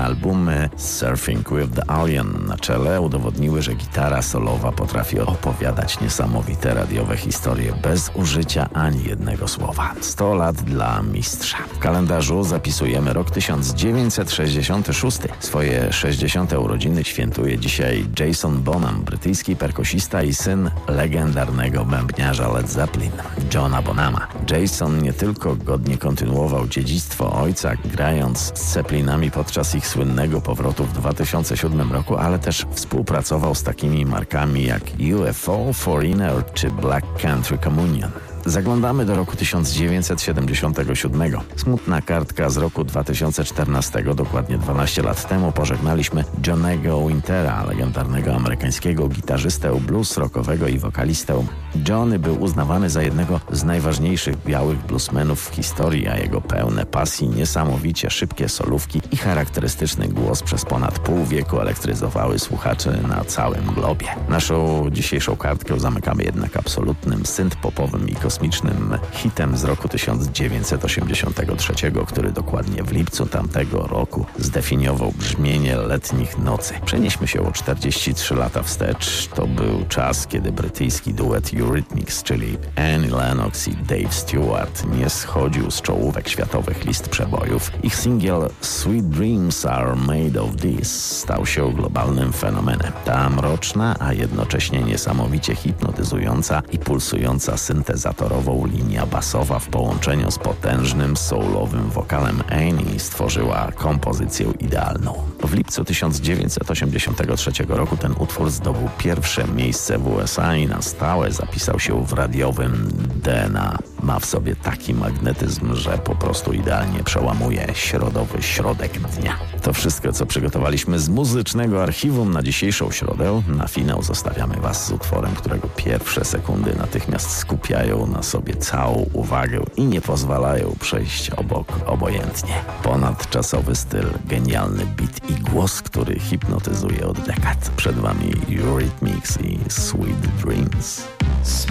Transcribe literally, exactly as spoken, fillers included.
albumy Surfing with the Alien na czele udowodniły, że gitara solowa potrafi opowiadać niesamowite radiowe historie bez użycia ani jednego słowa. sto lat dla mistrza. W kalendarzu zapisujemy rok tysiąc dziewięćset sześćdziesiąty szósty. Swoje sześćdziesiąte urodziny świętuje dzisiaj Jason Bonham, brytyjski perkusista i syn legendarnego bębniarza Led Zeppelin, Johna Bonhama. Jason nie tylko godnie kontynuował dziedzictwo ojca, grając z Zeppelinami podczas ich słynnego powrotu w dwa tysiące siódmym roku, ale też współpracował z takimi markami jak U F O, Foreigner czy Black Country Communion. Zaglądamy do roku tysiąc dziewięćset siedemdziesiątego siódmego. Smutna kartka z roku dwa tysiące czternastego, dokładnie dwanaście lat temu, pożegnaliśmy Johnego Wintera, legendarnego amerykańskiego gitarzystę blues rockowego i wokalistę. Johnny był uznawany za jednego z najważniejszych białych bluesmenów w historii, a jego pełne pasji, niesamowicie szybkie solówki i charakterystyczny głos przez ponad pół wieku elektryzowały słuchaczy na całym globie. Naszą dzisiejszą kartkę zamykamy jednak absolutnym synth-popowym i kosmicznym hitem z roku tysiąc dziewięćset osiemdziesiątego trzeciego, który dokładnie w lipcu tamtego roku zdefiniował brzmienie letnich nocy. Przenieśmy się o czterdzieści trzy lata wstecz. To był czas, kiedy brytyjski duet Eurythmics, czyli Annie Lennox i Dave Stewart, nie schodził z czołówek światowych list przebojów. Ich singiel Sweet Dreams Are Made of This stał się globalnym fenomenem. Ta mroczna, a jednocześnie niesamowicie hipnotyzująca i pulsująca syntezatorową linia basowa w połączeniu z potężnym soulowym wokalem Annie stworzyła kompozycję idealną. W lipcu tysiąc dziewięćset osiemdziesiątego trzeciego roku ten utwór zdobył pierwsze miejsce w U S A i na stałe zapisał się w radiowym D N A. Ma w sobie taki magnetyzm, że po prostu idealnie przełamuje środowy środek dnia. To wszystko, co przygotowaliśmy z muzycznego archiwum na dzisiejszą środę. Na finał zostawiamy Was z utworem, którego pierwsze sekundy natychmiast skupiają na sobie całą uwagę i nie pozwalają przejść obok obojętnie. Ponadczasowy styl, genialny beat i głos, który hipnotyzuje od dekad. Przed Wami Eurythmics i Sweet Dreams.